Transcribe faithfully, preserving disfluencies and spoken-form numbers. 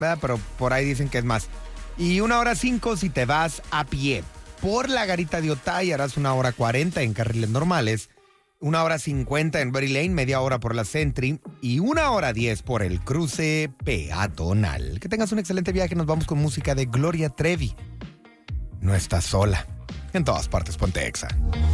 ¿verdad? Pero por ahí dicen que es más. Y una hora cinco si te vas a pie. Por la Garita de Otay harás una hora cuarenta en carriles normales, una hora cincuenta en Berry Lane, media hora por la Sentry y una hora diez por el cruce peatonal. Que tengas un excelente viaje. Nos vamos con música de Gloria Trevi. No estás sola. En todas partes, ponte Exa.